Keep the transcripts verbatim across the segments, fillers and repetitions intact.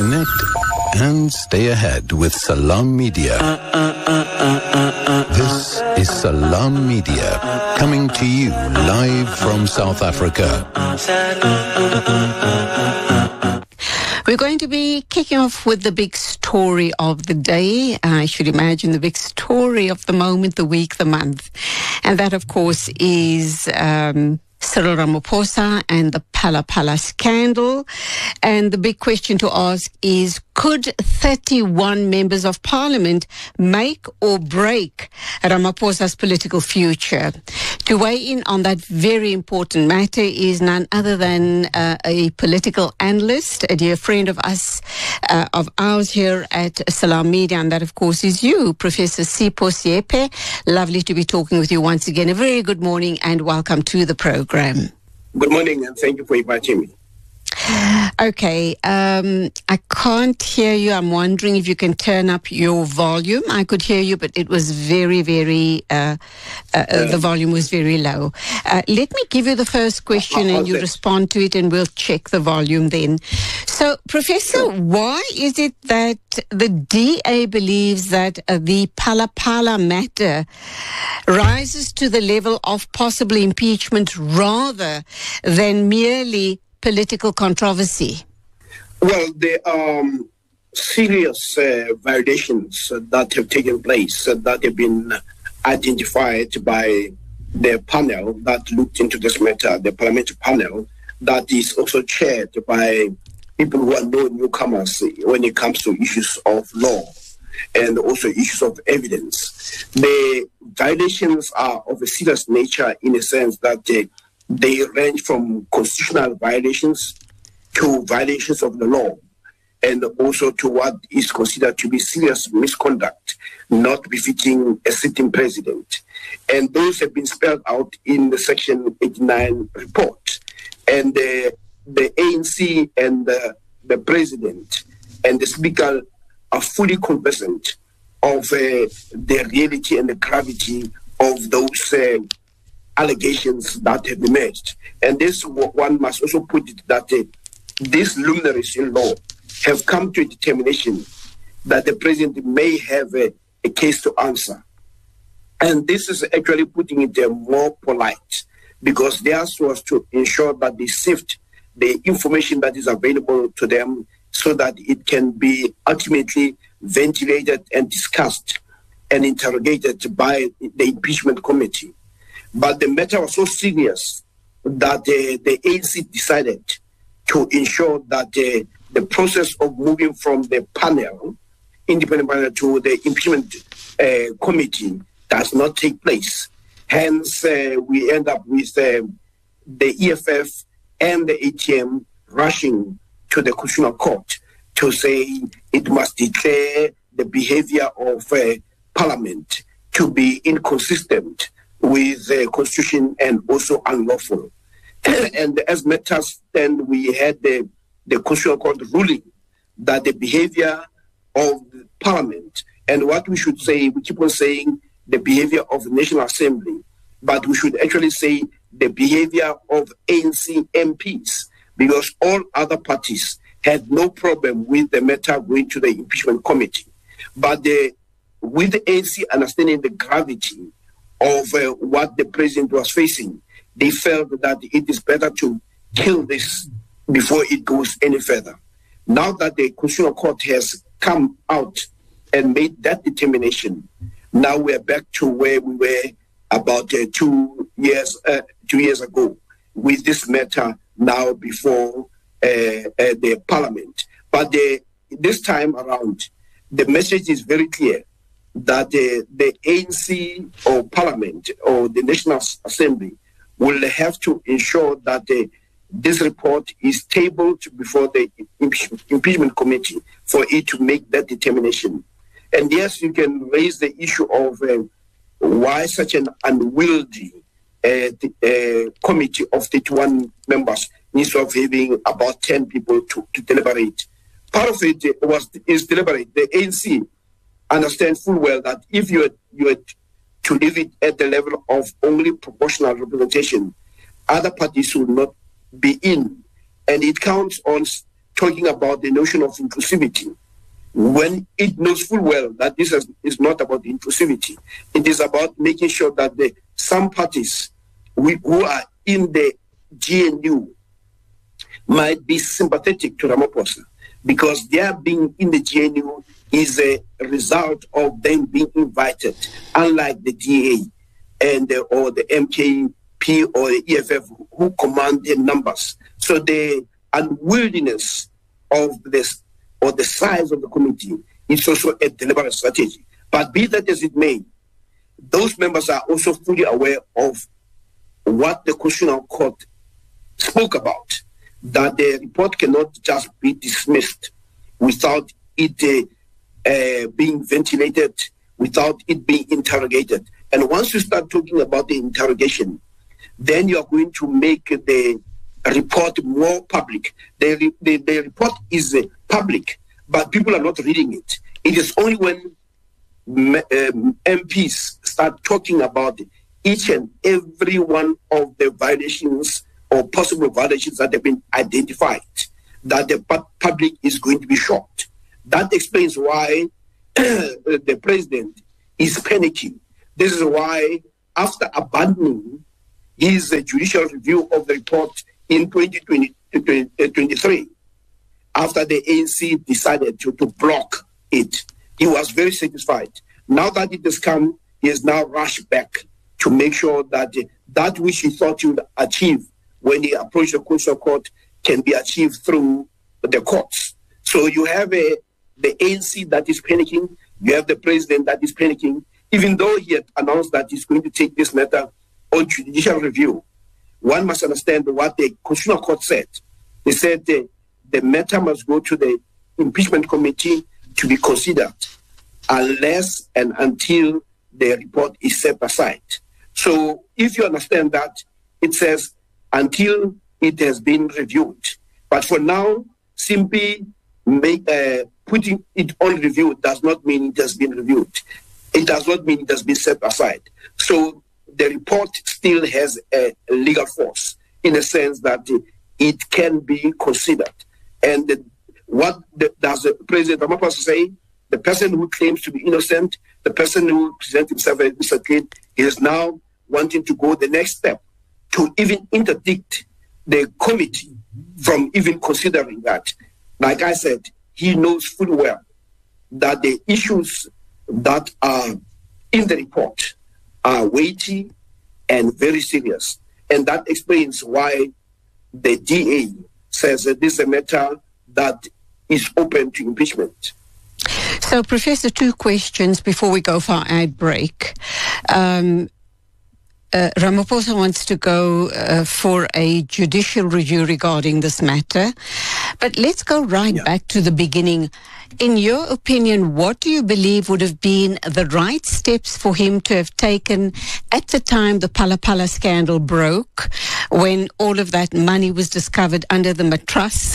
Connect and stay ahead with Salam Media. This is Salam Media, coming to you live from South Africa. We're going to be kicking off with the big story of the day. I should imagine the big story of the moment, the week, the month. And that, of course, is um, Cyril Ramaphosa and the Phala Phala scandal. And the big question to ask is, could thirty-one members of parliament make or break Ramaphosa's political future? To weigh in on that very important matter is none other than uh, a political analyst, a dear friend of us, uh, of ours here at Salam Media, and that, of course, is you, Professor Sipho Siepe. Lovely to be talking with you once again. A very good morning and welcome to the program. Good morning and thank you for inviting me. Okay, um, I can't hear you. I'm wondering if you can turn up your volume. I could hear you, but it was very, very, uh, uh, uh, the volume was very low. Uh, let me give you the first question and you respond to it and we'll check the volume then. So, Professor, why is it that the D A believes that uh, the Phala Phala matter rises to the level of possible impeachment rather than merely political controversy? Well, the um, serious uh, violations uh, that have taken place, uh, that have been identified by the panel that looked into this matter, the parliamentary panel, that is also chaired by people who are no newcomers when it comes to issues of law and also issues of evidence. The violations are of a serious nature in a sense that uh, they range from constitutional violations to violations of the law and also to what is considered to be serious misconduct, not befitting a sitting president. And those have been spelled out in the Section eighty-nine report. And uh, the A N C and uh, the president and the speaker are fully conversant of uh, the reality and the gravity of those uh, allegations that have emerged. And this, one must also put it that uh, these luminaries in law have come to a determination that the president may have a, a case to answer. And this is actually putting it uh, more polite, because theirs was to ensure that they sift the information that is available to them so that it can be ultimately ventilated and discussed and interrogated by the impeachment committee. But the matter was so serious that uh, the A N C decided to ensure that uh, the process of moving from the panel, independent panel, to the impeachment uh, committee does not take place. Hence, uh, we end up with uh, the E F F and the A T M rushing to the Constitutional Court to say it must declare the behavior of uh, Parliament to be inconsistent with the uh, Constitution and also unlawful. And as matters stand, we had the, the Constitutional Court ruling that the behavior of the Parliament, and what we should say, we keep on saying the behavior of the National Assembly, but we should actually say the behavior of A N C M Ps, because all other parties had no problem with the matter going to the impeachment committee. But the, with the A N C understanding the gravity of uh, what the president was facing, they felt that it is better to kill this before it goes any further. Now that the Constitutional Court has come out and made that determination, now we're back to where we were about uh, two years uh, two years ago, with this matter now before uh, uh, the Parliament. But the, this time around, the message is very clear that uh, the A N C or Parliament or the National Assembly will have to ensure that uh, this report is tabled before the impe- impeachment committee for it to make that determination. And yes, you can raise the issue of uh, why such an unwieldy uh, uh, committee of thirty-one members needs of having about ten people to, to deliberate. Part of it was is deliberate. The A N C understand full well that if you had, you had to leave it at the level of only proportional representation, other parties will not be in. And it counts on talking about the notion of inclusivity, when it knows full well that this is, is not about inclusivity. It is about making sure that the, some parties we, who are in the G N U might be sympathetic to Ramaphosa, because their being in the G N U is a result of them being invited, unlike the D A and the, or the M K P or the E F F who command the numbers. So the unwillingness of this or the size of the committee is also a deliberate strategy. But be that as it may, those members are also fully aware of what the Constitutional Court spoke about, that the report cannot just be dismissed without it uh, uh, being ventilated, without it being interrogated. And once you start talking about the interrogation, then you are going to make the report more public. The, the, the report is uh, public, but people are not reading it. It is only when um, M Ps start talking about each and every one of the violations or possible violations that have been identified that the public is going to be shocked. That explains why the president is panicking. This is why, after abandoning his uh, judicial review of the report in twenty twenty-three, after the A N C decided to, to block it, he was very satisfied. Now that it has come, he has now rushed back to make sure that uh, that which he thought he would achieve when he approached the Constitutional Court can be achieved through the courts. So you have a, the A N C that is panicking, you have the president that is panicking, even though he had announced that he's going to take this matter on judicial review. One must understand what the Constitutional Court said. They said the, the matter must go to the impeachment committee to be considered unless and until the report is set aside. So if you understand that, it says until it has been reviewed. But for now, simply make, uh, putting it on review does not mean it has been reviewed. It does not mean it has been set aside. So the report still has a legal force in the sense that it can be considered. And the, what the, does the President Ramaphosa say? The person who claims to be innocent, the person who presents himself as innocent, is now wanting to go the next step to even interdict the committee from even considering that. Like I said, he knows full well that the issues that are in the report are weighty and very serious. And that explains why the D A says that this is a matter that is open to impeachment. So, Professor, two questions before we go for our ad break. Um, Uh, Ramaphosa wants to go uh, for a judicial review regarding this matter. But let's go right yeah. back to the beginning. In your opinion, what do you believe would have been the right steps for him to have taken at the time the Phala Phala scandal broke, when all of that money was discovered under the mattress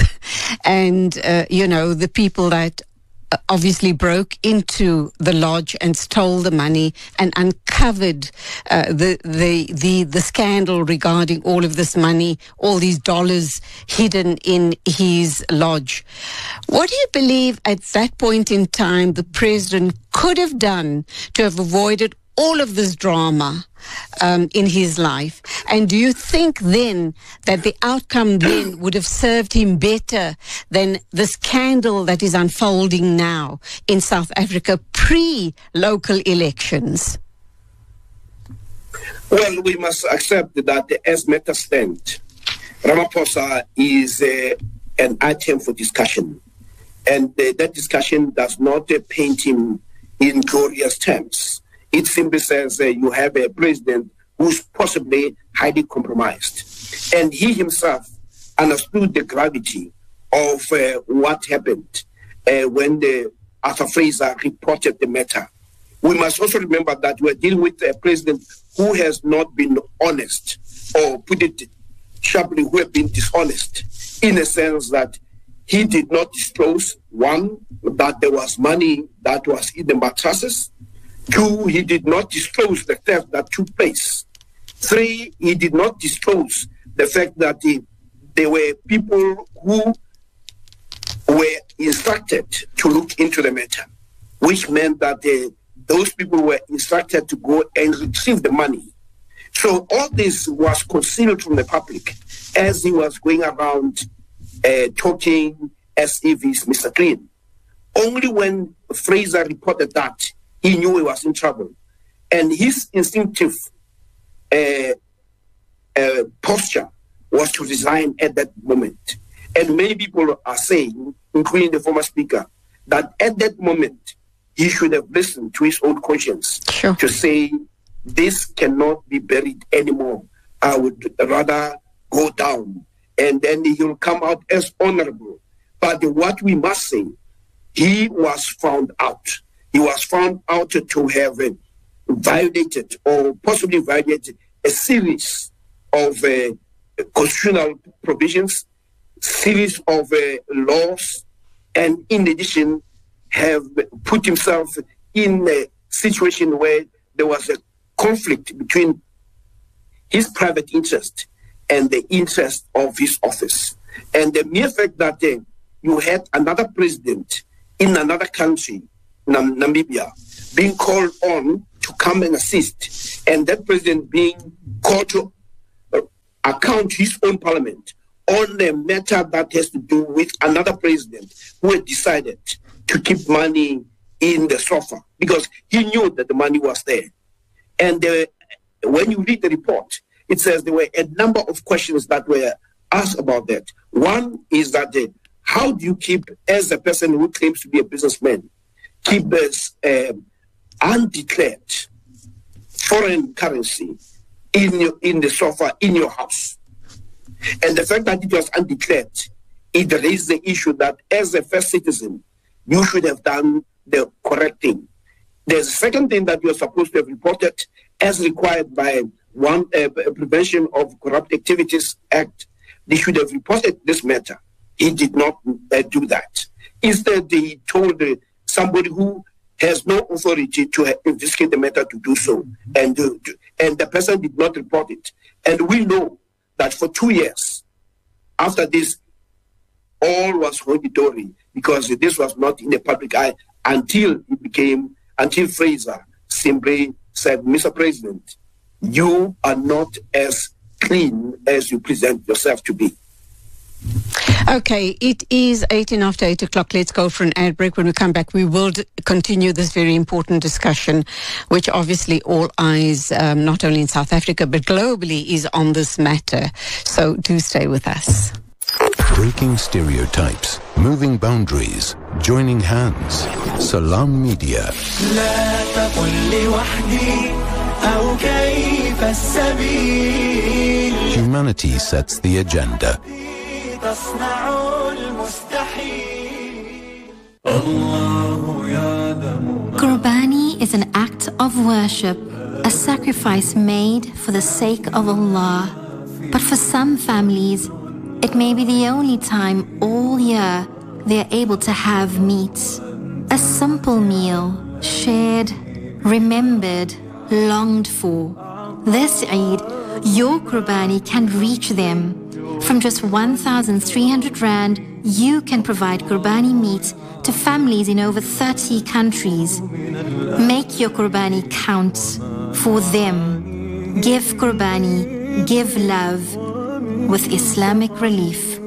and, uh, you know, the people that obviously broke into the lodge and stole the money and uncovered uh, the, the the the scandal regarding all of this money, all these dollars hidden in his lodge. What do you believe at that point in time the president could have done to have avoided all of this drama um, in his life? And do you think then that the outcome then would have served him better than the scandal that is unfolding now in South Africa pre-local elections? Well, we must accept that as matters stand, Ramaphosa is uh, an item for discussion. And uh, that discussion does not uh, paint him in glorious terms. It simply says uh, you have a president who's possibly highly compromised. And he himself understood the gravity of uh, what happened uh, when the Arthur Fraser reported the matter. We must also remember that we're dealing with a president who has not been honest, or put it sharply, who have been dishonest, in a sense that he did not disclose, one, that there was money that was in the mattresses. Two, he did not disclose the theft that took place. Three, he did not disclose the fact that he, there were people who instructed to look into the matter, which meant that uh, those people were instructed to go and retrieve the money. So all this was concealed from the public as he was going around uh, talking as if he's Mister Clean. Only when Fraser reported that, he knew he was in trouble. And his instinctive uh, uh, posture was to resign at that moment. And many people are saying, including the former speaker, that at that moment, he should have listened to his own conscience sure. to say, this cannot be buried anymore. I would rather go down. And then he'll come out as honorable. But what we must say, he was found out. He was found out to have uh, violated or possibly violated a series of uh, constitutional provisions, series of uh, laws, and in addition have put himself in a situation where there was a conflict between his private interest and the interest of his office. And the mere fact that uh, you had another president in another country, Nam- Namibia, being called on to come and assist, and that president being called to uh, account his own parliament on a matter that has to do with another president who had decided to keep money in the SOFA because he knew that the money was there. And uh, when you read the report, it says there were a number of questions that were asked about that. One is that uh, how do you keep, as a person who claims to be a businessman, keep as uh, undeclared foreign currency in your, in the SOFA in your house? And the fact that it was undeclared, it raised the issue that as a first citizen, you should have done the correct thing. There's a second thing that you're supposed to have reported as required by one uh, Prevention of Corrupt Activities Act. They should have reported this matter. He did not uh, do that. Instead, he told uh, somebody who has no authority to uh, investigate the matter to do so, and uh, and the person did not report it. And we know that for two years after this, all was hunky-dory because this was not in the public eye until it became, until Fraser simply said, Mister President, you are not as clean as you present yourself to be. Okay, it is eighteen after eight o'clock. Let's go for an ad break. When we come back, we will d- continue this very important discussion, which obviously all eyes, um, not only in South Africa, but globally, is on this matter. So do stay with us. Breaking stereotypes, moving boundaries, joining hands. Salam Media. Humanity sets the agenda. Qurbani is an act of worship, a sacrifice made for the sake of Allah. But for some families, it may be the only time all year they are able to have meat. A simple meal, shared, remembered, longed for. This Eid, your Qurbani can reach them. From just one thousand three hundred rand, you can provide Qurbani meat to families in over thirty countries. Make your Qurbani count for them. Give Qurbani, give love with Islamic Relief.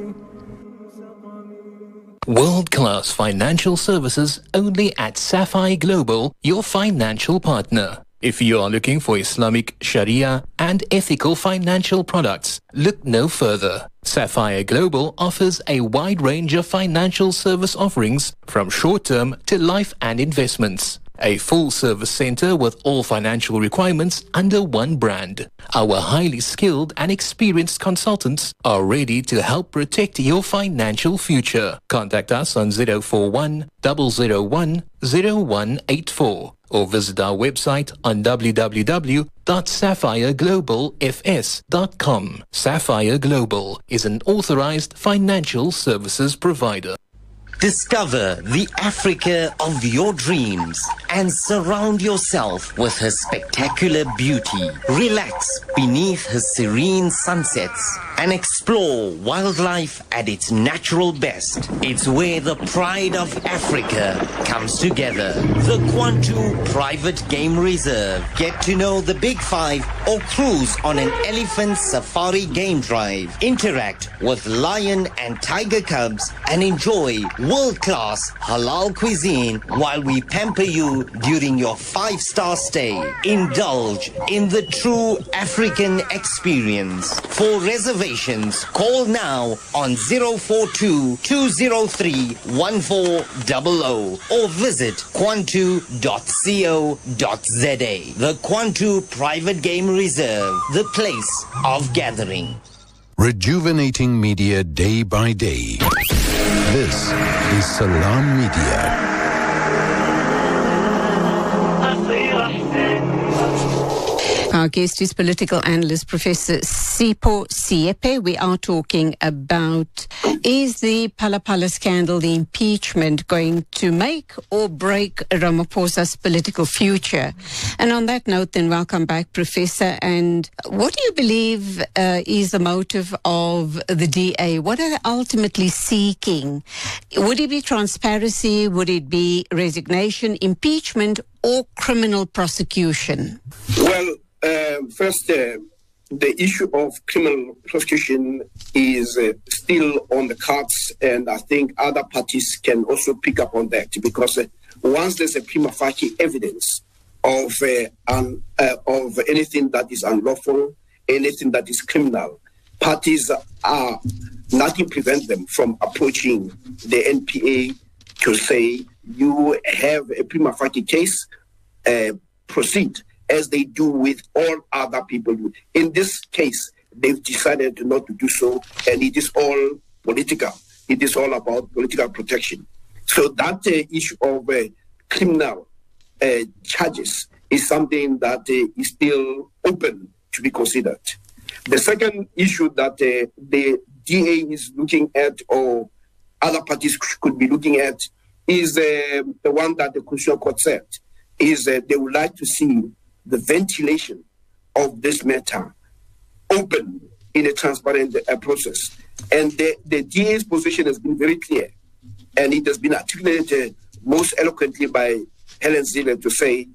World-class financial services only at Sapphire Global, your financial partner. If you are looking for Islamic Sharia and ethical financial products, look no further. Sapphire Global offers a wide range of financial service offerings from short-term to life and investments. A full-service center with all financial requirements under one brand. Our highly skilled and experienced consultants are ready to help protect your financial future. Contact us on zero four one, zero zero one, zero one eight four or visit our website on w w w dot sapphire global f s dot com. Sapphire Global is an authorized financial services provider. Discover the Africa of your dreams and surround yourself with her spectacular beauty. Relax beneath her serene sunsets and explore wildlife at its natural best. It's where the pride of Africa comes together. The Kwantu Private Game Reserve. Get to know the Big Five or cruise on an elephant safari game drive. Interact with lion and tiger cubs and enjoy world-class halal cuisine while we pamper you during your five-star stay. Indulge in the true African experience. For reservations, call now on zero four two, two zero three, one four zero zero or visit kwantu dot co dot za. The Kwantu Private Game Reserve, the place of gathering. Rejuvenating media day by day. This is Salam Media. Our guest is political analyst Professor Sipho Siepe. We are talking about, is the Phala Phala scandal, the impeachment, going to make or break Ramaphosa's political future? And on that note, then welcome back, Professor. And what do you believe uh, is the motive of the D A? What are they ultimately seeking? Would it be transparency? Would it be resignation, impeachment, or criminal prosecution? Well, Uh, first, uh, the issue of criminal prosecution is uh, still on the cards, and I think other parties can also pick up on that, because uh, once there's a prima facie evidence of uh, un, uh, of anything that is unlawful, anything that is criminal, parties are nothing prevents them from approaching the N P A to say, you have a prima facie case, uh, proceed, as they do with all other people. In this case, they've decided not to do so, and it is all political. It is all about political protection. So that uh, issue of uh, criminal uh, charges is something that uh, is still open to be considered. The second issue that uh, the D A is looking at, or other parties could be looking at, is uh, the one that the Constitutional Court said, is uh, they would like to see the ventilation of this matter open in a transparent uh, process. And the, the D A's position has been very clear, and it has been articulated most eloquently by Helen Zille to say,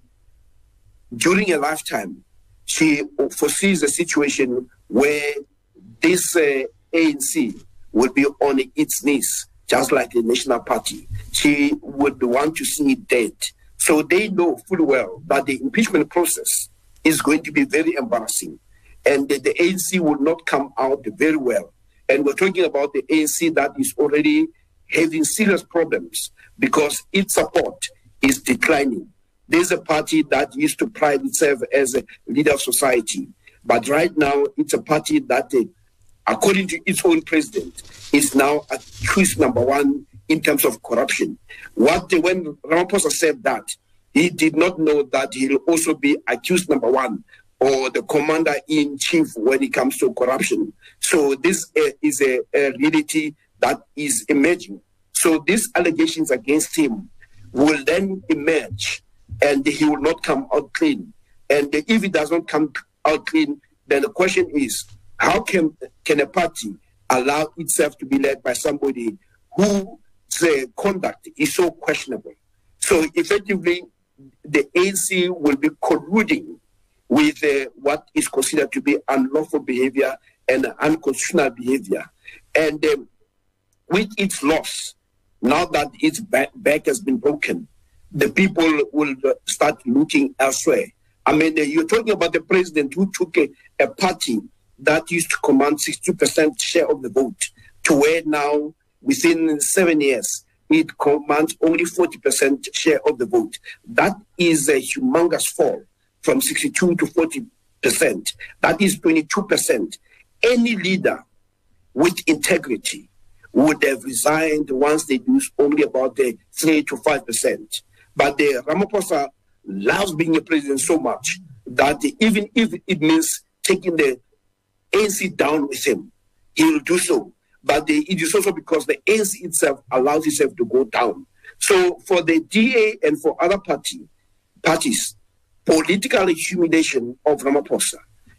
during a lifetime, she foresees a situation where this uh, A N C will be on its knees, just like the National Party. She would want to see it dead. So they know fully well that the impeachment process is going to be very embarrassing, and that the A N C will not come out very well. And we're talking about the A N C that is already having serious problems because its support is declining. There's a party that used to pride itself as a leader of society, but right now it's a party that, uh, according to its own president, is now accused number one in terms of corruption. What when Ramaphosa said that, he did not know that he'll also be accused number one, or the commander-in-chief when it comes to corruption. So this uh, is a, a reality that is emerging. So these allegations against him will then emerge, and he will not come out clean. And if he does not come out clean, then the question is, how can, can a party allow itself to be led by somebody who the conduct is so questionable? So effectively, the A N C will be colluding with uh, what is considered to be unlawful behavior and unconstitutional behavior. And um, with its loss, now that its back, back has been broken, the people will uh, start looking elsewhere. I mean, uh, you're talking about the president who took a, a party that used to command sixty percent share of the vote to where now, within seven years, it commands only forty percent share of the vote. That is a humongous fall from sixty-two to forty percent. That is twenty-two percent. Any leader with integrity would have resigned once they lose only about the three to five percent. But the Ramaphosa loves being a president so much that even if it means taking the A N C down with him, he will do so. But the, it is also because the A N C itself allows itself to go down. So for the D A and for other party, parties, political humiliation of Ramaphosa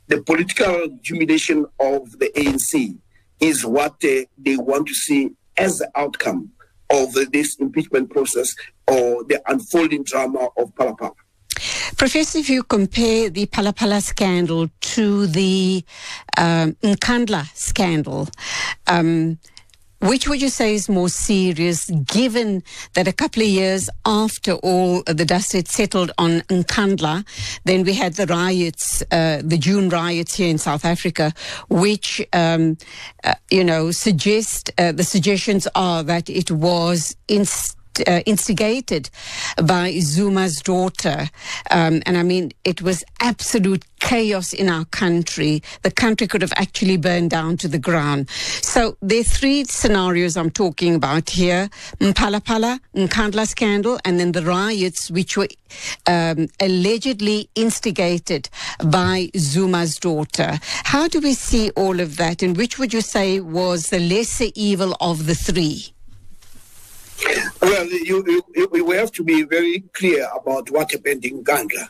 the political humiliation of the A N C is what uh, they want to see as the outcome of uh, this impeachment process or the unfolding drama of Phala. Professor, if you compare the Phala scandal to the um, Nkandla scandal, um, which would you say is more serious, given that a couple of years after all the dust had settled on Nkandla, then we had the riots, uh, the June riots here in South Africa, which, um, uh, you know, suggest, uh, the suggestions are that it was inst- Uh, instigated by Zuma's daughter. Um, and I mean, it was absolute chaos in our country. The country could have actually burned down to the ground. So there are three scenarios I'm talking about here. Mphala, Nkandla scandal, and then the riots which were um, allegedly instigated by Zuma's daughter. How do we see all of that, and which would you say was the lesser evil of the three? Well, you, you, we have to be very clear about what happened in Nkandla.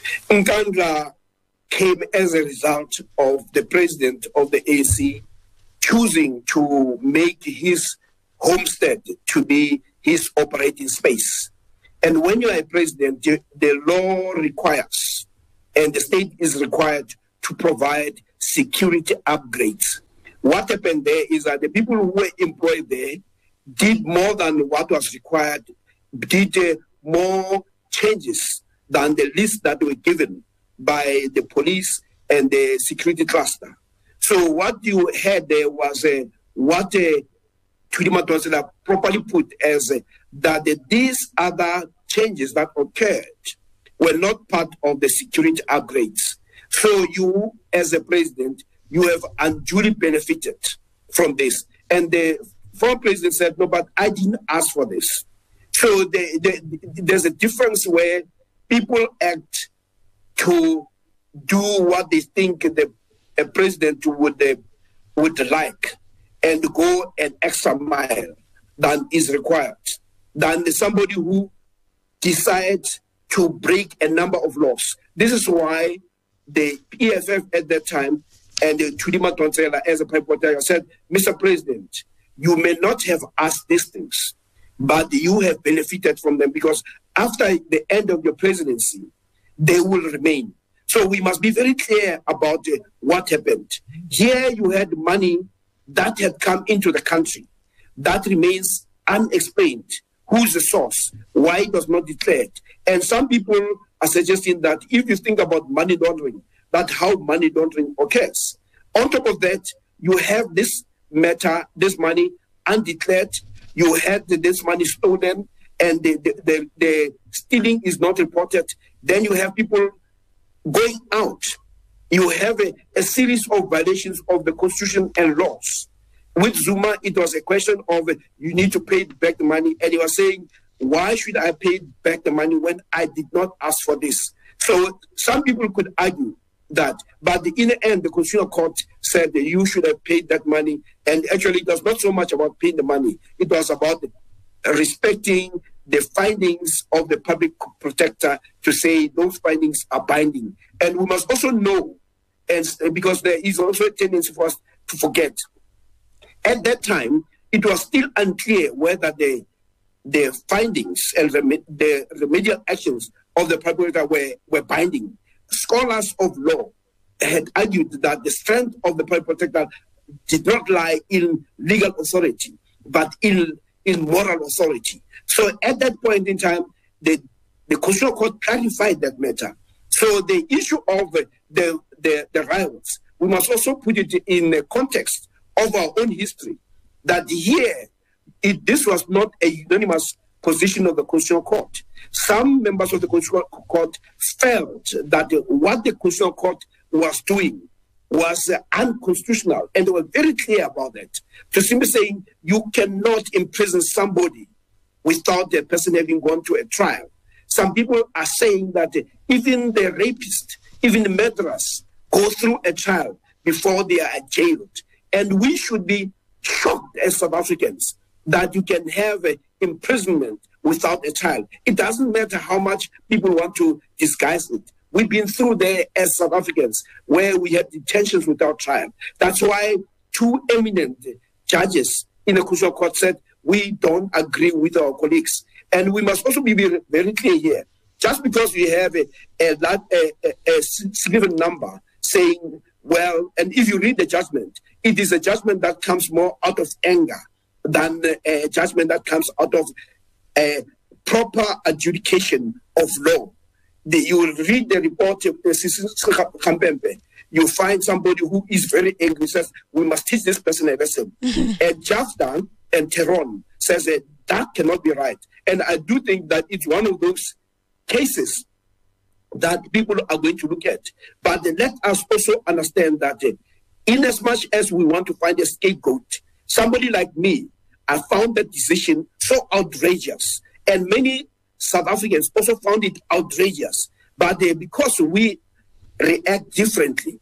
Nkandla came as a result of the president of the A N C choosing to make his homestead to be his operating space. And when you are a president, the law requires, and the state is required to provide security upgrades. What happened there is that the people who were employed there did more than what was required, did uh, more changes than the list that were given by the police and the security cluster. So what you had there was uh, what uh, Chudima Madonsela properly put as uh, that uh, these other changes that occurred were not part of the security upgrades. So you, as a president, you have unduly benefited from this. And the former president said, no, but I didn't ask for this. So the, the, there's a difference where people act to do what they think the a president would, uh, would like and go an extra mile than is required, than somebody who decides to break a number of laws. This is why the E F F at that time and the Chudima Madonsela as a prime said, Mister President, you may not have asked these things, but you have benefited from them because after the end of your presidency, they will remain. So we must be very clear about uh, what happened. Here you had money that had come into the country that remains unexplained. Who's the source? Why it was not declared? And some people are suggesting that if you think about money laundering, that's how money laundering occurs. On top of that, you have this matter, this money undeclared, you had this money stolen, and the, the, the, the stealing is not reported. Then you have people going out. You have a, a series of violations of the constitution and laws. With Zuma, it was a question of uh, you need to pay back the money, and he was saying, why should I pay back the money when I did not ask for this? So some people could argue that, but in the end, the Constitutional Court said that you should have paid that money. And actually, it was not so much about paying the money. It was about respecting the findings of the public protector to say those findings are binding. And we must also know, and because there is also a tendency for us to forget, at that time, it was still unclear whether the, the findings and rem- the remedial actions of the public protector were, were binding. Scholars of law had argued that the strength of the public protector did not lie in legal authority, but in, in moral authority. So at that point in time, the, the Constitutional Court clarified that matter. So the issue of the, the, the, the riots, we must also put it in the context of our own history, that here, it, this was not a unanimous position of the Constitutional Court. Some members of the Constitutional Court felt that what the Constitutional Court was doing was uh, unconstitutional, and they were very clear about that. To simply saying you cannot imprison somebody without the person having gone to a trial. Some people are saying that uh, even the rapist, even the murderers go through a trial before they are jailed. And we should be shocked as South Africans that you can have uh, imprisonment without a trial. It doesn't matter how much people want to disguise it. We've been through there as South Africans, where we had detentions without trial. That's why two eminent judges in the Constitutional Court said, we don't agree with our colleagues. And we must also be very, very clear here. Just because we have a, a, a, a significant number saying, well, and if you read the judgment, it is a judgment that comes more out of anger than a judgment that comes out of a proper adjudication of law. The, you will read the report of Kambembe. You find somebody who is very angry, says, we must teach this person a lesson. And Jafdan and Teron says that that cannot be right. And I do think that it's one of those cases that people are going to look at. But let us also understand that uh, in as much as we want to find a scapegoat, somebody like me, I found that decision so outrageous. And many South Africans also found it outrageous. But uh, because we react differently,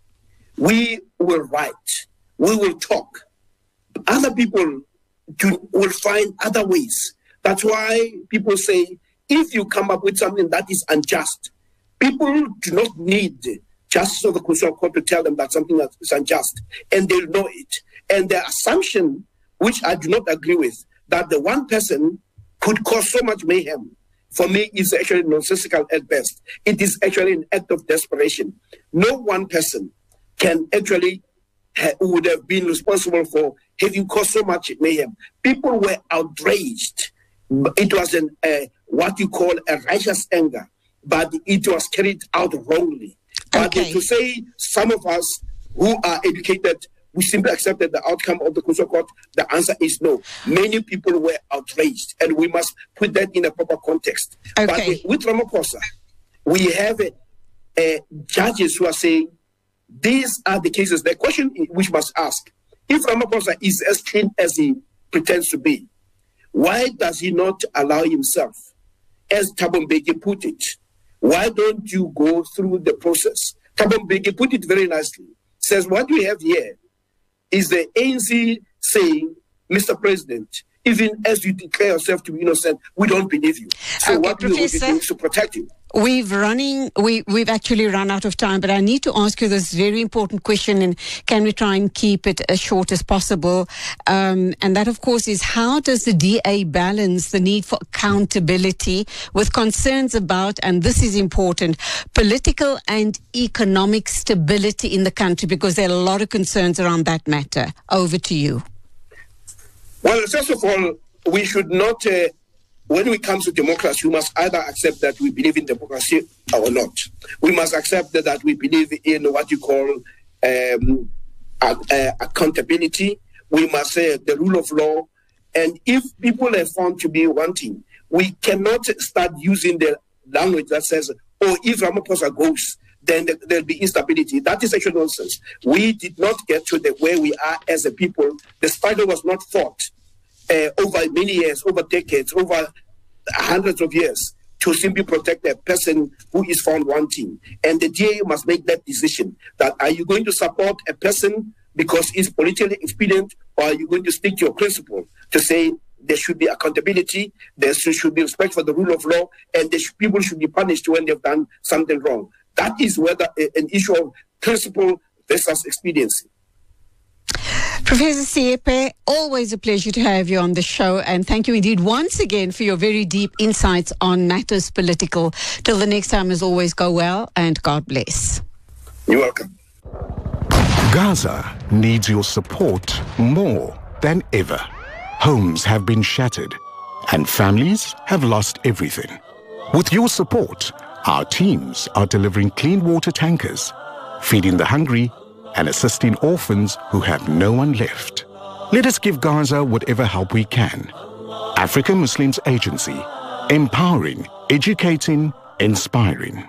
we will write, we will talk. Other people do, will find other ways. That's why people say, if you come up with something that is unjust, people do not need justice of the Constitutional Court to tell them that something that is unjust, and they'll know it. And the assumption, which I do not agree with, that the one person could cause so much mayhem, for me is actually nonsensical at best. It is actually an act of desperation. No one person can actually ha- would have been responsible for having caused so much mayhem. People were outraged. It was an uh, what you call a righteous anger, but it was carried out wrongly. But Okay. to say some of us who are educated, we simply accepted the outcome of the Constitutional Court, the answer is no. Many people were outraged, and we must put that in a proper context. Okay. But uh, with Ramaphosa, we have uh, uh, judges who are saying, these are the cases. The question which must ask, if Ramaphosa is as clean as he pretends to be, why does he not allow himself, as Thabo Mbeki put it, why don't you go through the process? Thabo Mbeki put it very nicely. Says, what we have here is the A N C saying, Mister President, even as you declare yourself to be innocent, we don't believe you. So Okay, what we will be Professor? doing is to protect you. We've running. We we've actually run out of time, but I need to ask you this very important question, and can we try and keep it as short as possible? Um, and that, of course, is how does the D A balance the need for accountability with concerns about, and this is important, political and economic stability in the country, because there are a lot of concerns around that matter. Over to you. Well, first of all, we should not. Uh, When it comes to democracy, we must either accept that we believe in democracy or not. We must accept that, that we believe in what you call um, uh, uh, accountability. We must say the rule of law. And if people are found to be wanting, we cannot start using the language that says, oh, if Ramaphosa goes, then there'll be instability. That is actually nonsense. We did not get to the where we are as a people. The struggle was not fought Uh, over many years, over decades, over hundreds of years, to simply protect a person who is found wanting. And the D A must make that decision, that are you going to support a person because he's politically expedient, or are you going to stick to your principle to say there should be accountability, there should be respect for the rule of law, and there should, people should be punished when they've done something wrong. That is whether a, an issue of principle versus expediency. Professor Siepe, always a pleasure to have you on the show, and thank you indeed once again for your very deep insights on matters political. Till the next time, as always, go well and God bless. You're welcome. Gaza needs your support more than ever. Homes have been shattered and families have lost everything. With your support, our teams are delivering clean water tankers, feeding the hungry, and assisting orphans who have no one left. Let us give Gaza whatever help we can. African Muslims Agency, empowering, educating, inspiring.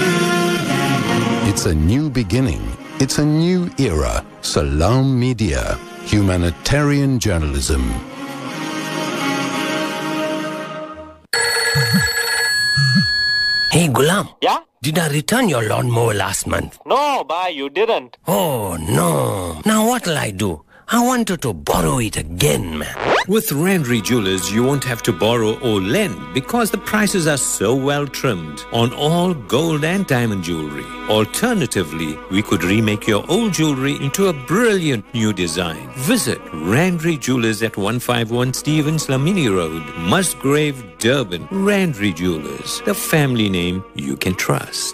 It's a new beginning. It's a new era. Salam Media, humanitarian journalism. Hey, Gulam. Yeah? Did I return your lawnmower last month? No, bye, you didn't. Oh, no. Now what'll I do? I wanted to borrow it again, man. With Randry Jewelers, you won't have to borrow or lend because the prices are so well trimmed on all gold and diamond jewelry. Alternatively, we could remake your old jewelry into a brilliant new design. Visit Randry Jewelers at one fifty-one Stevens Lamini Road, Musgrave, Durban. Randry Jewelers, the family name you can trust.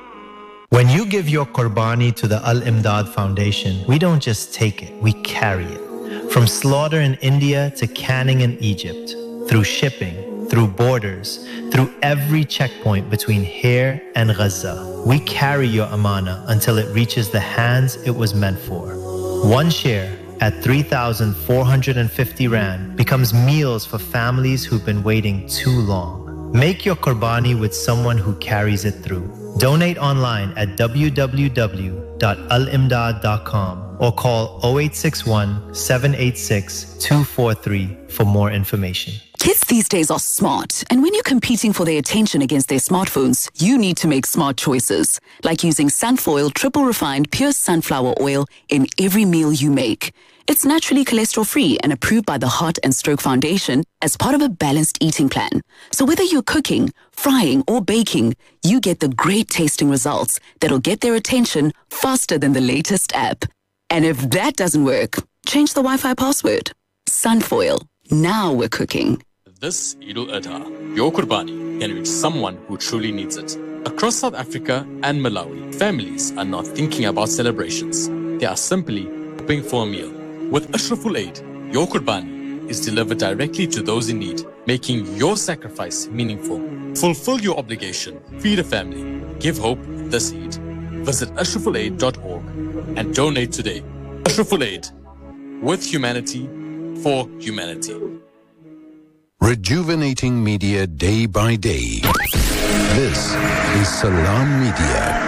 When you give your Qurbani to the Al-Imdad Foundation, we don't just take it, we carry it. From slaughter in India to canning in Egypt, through shipping, through borders, through every checkpoint between here and Gaza, we carry your amana until it reaches the hands it was meant for. One share at three thousand four hundred fifty rand becomes meals for families who've been waiting too long. Make your Qurbani with someone who carries it through. Donate online at w w w dot al imdad dot com or call zero eight six one, seven eight six, two four three for more information. Kids these days are smart, and when you're competing for their attention against their smartphones, you need to make smart choices, like using Sunfoil triple refined pure sunflower oil in every meal you make. It's naturally cholesterol-free and approved by the Heart and Stroke Foundation as part of a balanced eating plan. So whether you're cooking, frying, or baking, you get the great tasting results that'll get their attention faster than the latest app. And if that doesn't work, change the Wi-Fi password. Sunfoil. Now we're cooking. This Eid al-Adha, your Qurbani can reach someone who truly needs it. Across South Africa and Malawi, families are not thinking about celebrations. They are simply hoping for a meal. With Ashraful Aid, your Qurbani is delivered directly to those in need, making your sacrifice meaningful. Fulfill your obligation, feed a family, give hope this Eid. Visit ashraful aid dot org and donate today. Ashraful Aid, with humanity, for humanity. Rejuvenating media day by day. This is Salam Media.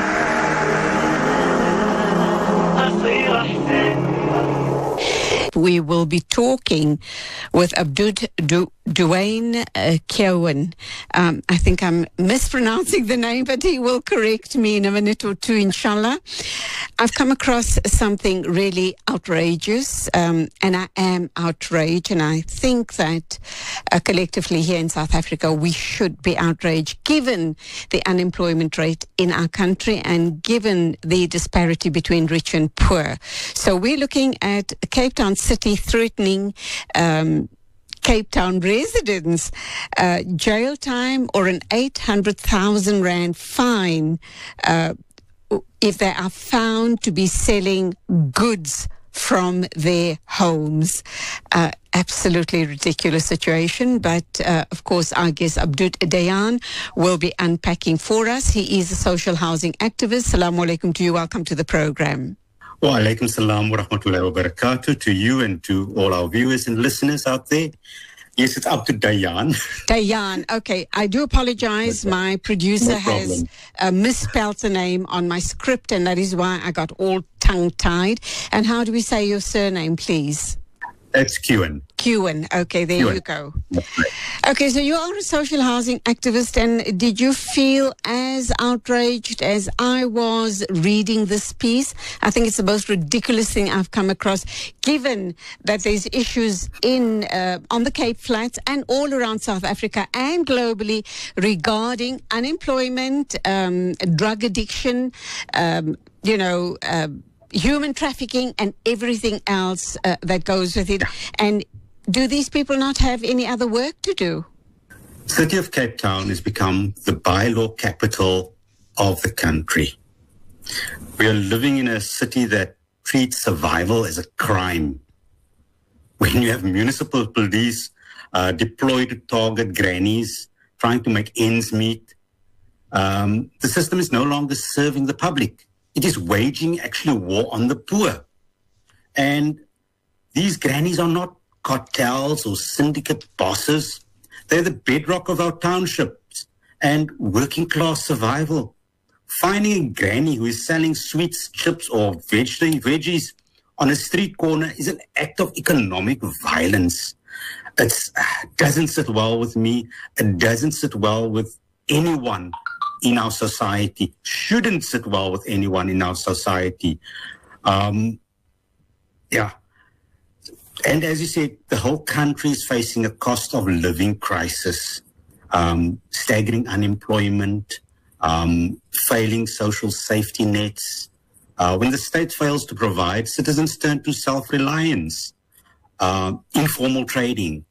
We will be talking with Abdul du- Duane uh, Kyowan. Um, I think I'm mispronouncing the name, but he will correct me in a minute or two, inshallah. I've come across something really outrageous, um, and I am outraged, and I think that uh, collectively here in South Africa, we should be outraged, given the unemployment rate in our country and given the disparity between rich and poor. So we're looking at Cape Town City threatening um, Cape Town residents uh, jail time or an eight hundred thousand rand fine uh, if they are found to be selling goods from their homes. Uh, absolutely ridiculous situation, but uh, of course our guest Abdul Dayan will be unpacking for us. He is a social housing activist. Assalamu alaikum to you. Welcome to the program. Wa alaikum salam wa rahmatullahi wa barakatuh to you and to all our viewers and listeners out there. Yes, it's up to Dayan. Dayan, okay. I do apologize. My producer No has uh, misspelled the name on my script, and that is why I got all tongue-tied. And how do we say your surname, please? It's Kyowan. Kyowan. Okay, there Kyowan. you go. Okay, so you are a social housing activist, and did you feel as outraged as I was reading this piece? I think it's the most ridiculous thing I've come across, given that there's issues in uh, on the Cape Flats and all around South Africa and globally regarding unemployment, um, drug addiction, um, you know, uh, human trafficking and everything else uh, that goes with it. And do these people not have any other work to do? City of Cape Town has become the bylaw capital of the country. We are living in a city that treats survival as a crime. When you have municipal police uh, deployed to target grannies, trying to make ends meet, um, the system is no longer serving the public. It is waging actually war on the poor. And these grannies are not cartels or syndicate bosses. They're the bedrock of our townships and working class survival. Finding a granny who is selling sweets, chips, or veg- veggies on a street corner is an act of economic violence. It doesn't sit well with me. It doesn't sit well with anyone in our society, shouldn't sit well with anyone in our society. Um, yeah. And as you said, the whole country is facing a cost of living crisis, um, staggering unemployment, um, failing social safety nets. Uh, when the state fails to provide, citizens turn to self-reliance, uh, informal trading.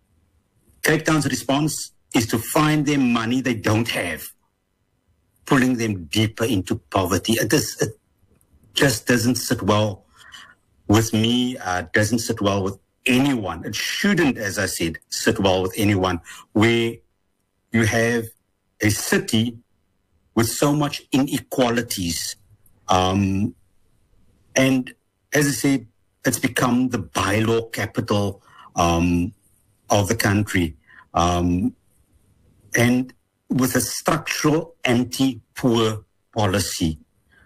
Cape Town's response is to find them money they don't have, pulling them deeper into poverty. It, is, it just doesn't sit well with me, uh, doesn't sit well with anyone. It shouldn't, as I said, sit well with anyone, where you have a city with so much inequalities. Um, and as I said, it's become the bylaw capital um, of the country. Um, and with a structural anti-poor policy.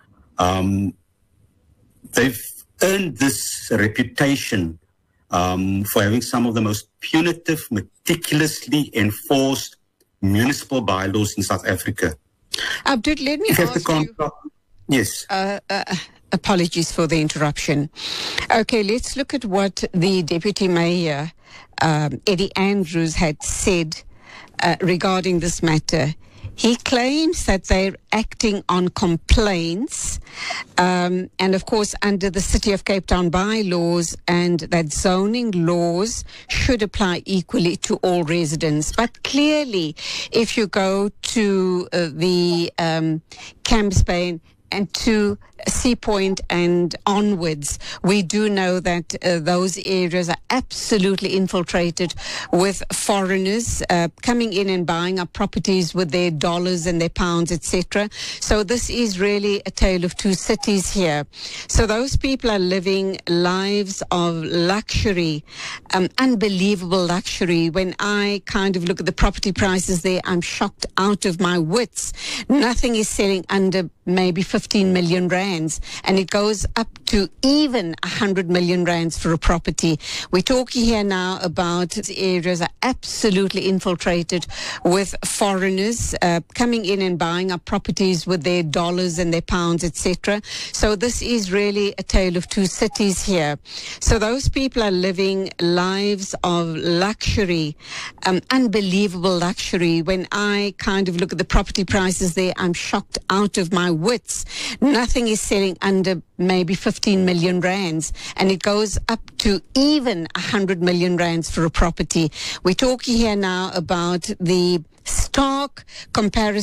Um, they've earned this reputation um, for having some of the most punitive, meticulously enforced municipal bylaws in South Africa. Abdul, let me ask you... Yes. Uh, uh, apologies for the interruption. Okay, let's look at what the Deputy Mayor, um, Eddie Andrews, had said uh, regarding this matter. He claims that they're acting on complaints, um, and of course under the City of Cape Town bylaws, and that zoning laws should apply equally to all residents. But clearly, if you go to uh, the um, Camps Bay and to Sea Point and onwards, we do know that uh, those areas are absolutely infiltrated with foreigners uh, coming in and buying up properties with their dollars and their pounds, et cetera. So this is really a tale of two cities here. So those people are living lives of luxury, um, unbelievable luxury. When I kind of look at the property prices there, I'm shocked out of my wits. Nothing is selling under maybe fifteen million rands, and it goes up to even one hundred million rands for a property. We're talking here now about areas are absolutely infiltrated with foreigners uh, coming in and buying up properties with their dollars and their pounds, et cetera. So this is really a tale of two cities here. So those people are living lives of luxury, um, unbelievable luxury. When I kind of look at the property prices there, I'm shocked out of my wits. Nothing is selling under maybe fifteen million rands, and it goes up to even one hundred million rands for a property. We're talking here now about the stark comparison